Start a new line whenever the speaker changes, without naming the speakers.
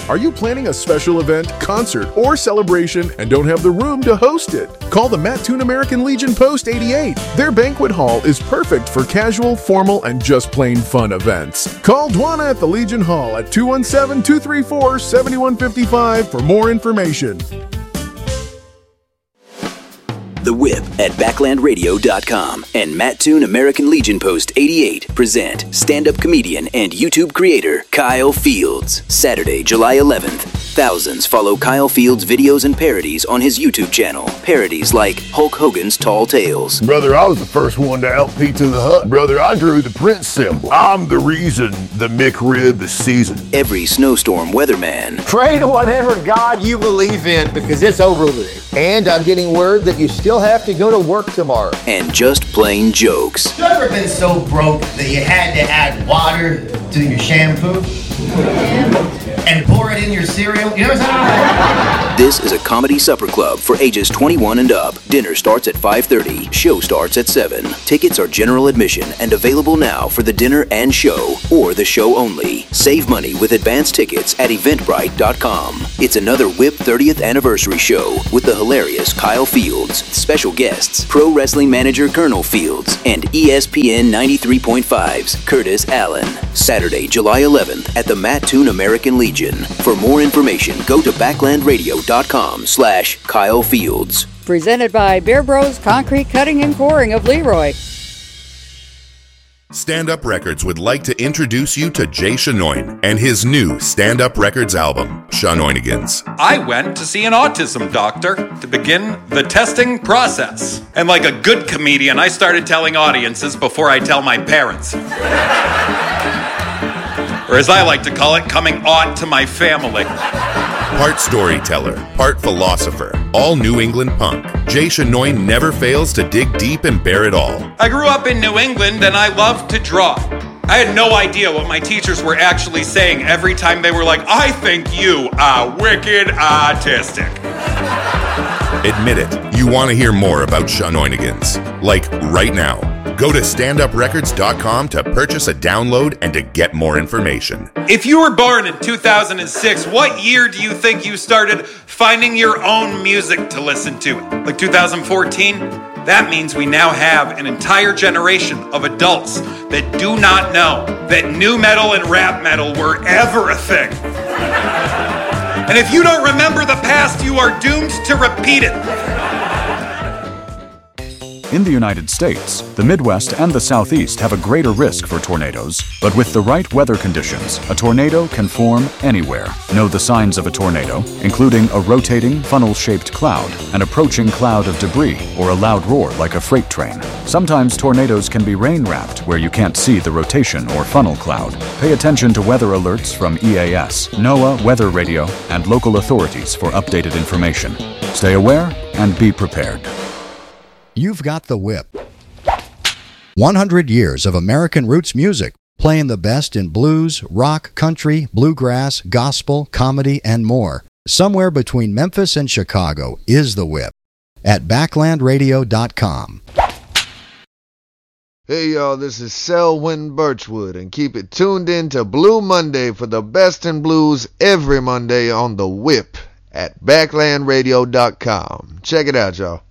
Are you planning a special event, concert, or celebration and don't have the room to host it? Call the Mattoon American Legion Post 88. Their banquet hall is perfect for casual, formal, and just plain fun events. Call Dwana at the Legion Hall at 217-234-7155 for more information.
The Whip at BacklandRadio.com and Mattoon American Legion Post 88 present stand-up comedian and YouTube creator Kyle Fields. Saturday, July 11th. Thousands follow Kyle Fields' videos and parodies on his YouTube channel. Parodies like Hulk Hogan's Tall Tales.
Brother, I was the first one to out Pizza the Hut. Brother, I drew the Prince symbol. I'm the reason the McRib is seasoned.
Every snowstorm weatherman.
Pray to whatever God you believe in because it's over with. And I'm getting word that you still have to go to work tomorrow.
And just plain jokes.
You ever been so broke that you had to add water to your shampoo? And pour it in your cereal? You know what I'm saying?
This is a comedy supper club for ages 21 and up. Dinner starts at 5:30. Show starts at 7. Tickets are general admission and available now for the dinner and show, or the show only. Save money with advance tickets at Eventbrite.com. It's another Whip 30th anniversary show with the hilarious Kyle Fields, special guests, pro wrestling manager Colonel Fields, and ESPN 93.5's Curtis Allen. Saturday, July 11th at the Mattoon American Legion. For more information, go to backlandradio.com/Kyle Fields.
Presented by Beer Bros Concrete Cutting and Coring of Leroy.
Stand Up Records would like to introduce you to Jay Shanoin and his new Stand Up Records album, Shanoinigans.
I went to see an autism doctor to begin the testing process. And like a good comedian, I started telling audiences before I tell my parents. Or as I like to call it, coming on to my family.
Part storyteller, part philosopher, all New England punk, Jay Shanoin never fails to dig deep and bear it all.
I grew up in New England and I loved to draw. I had no idea what my teachers were actually saying every time they were like, I think you are wicked autistic.
Admit it, you want to hear more about Shanoinigans. Like right now. Go to standuprecords.com to purchase a download and to get more information.
If you were born in 2006, what year do you think you started finding your own music to listen to? Like 2014? That means we now have an entire generation of adults that do not know that nu metal and rap metal were ever a thing. And if you don't remember the past, you are doomed to repeat it.
In the United States, the Midwest and the Southeast have a greater risk for tornadoes, but with the right weather conditions, a tornado can form anywhere. Know the signs of a tornado, including a rotating, funnel-shaped cloud, an approaching cloud of debris, or a loud roar like a freight train. Sometimes tornadoes can be rain-wrapped, where you can't see the rotation or funnel cloud. Pay attention to weather alerts from EAS, NOAA Weather Radio, and local authorities for updated information. Stay aware and be prepared.
You've got the Whip. 100 years of American roots music, playing the best in blues, rock, country, bluegrass, gospel, comedy, and more. Somewhere between Memphis and Chicago is the Whip. At backlandradio.com.
Hey y'all, this is Selwyn Birchwood, and keep it tuned in to Blue Monday for the best in blues every Monday on the Whip at backlandradio.com. Check it out, y'all.